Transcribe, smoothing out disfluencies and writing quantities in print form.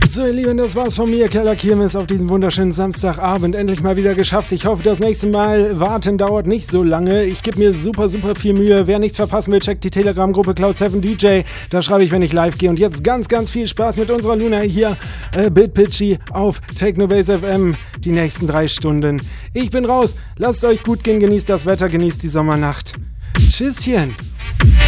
So, ihr Lieben, das war's von mir, Keller Kirmes, auf diesen wunderschönen Samstagabend. Endlich mal wieder geschafft. Ich hoffe, das nächste Mal warten dauert nicht so lange. Ich gebe mir super viel Mühe. Wer nichts verpassen will, checkt die Telegram-Gruppe Cloud7DJ. Da schreibe ich, wenn ich live gehe. Und jetzt ganz viel Spaß mit unserer Luna hier, Bitpitchy auf Technobase FM. Die nächsten 3 Stunden. Ich bin raus. Lasst euch gut gehen, genießt das Wetter, genießt die Sommernacht. Tschüsschen.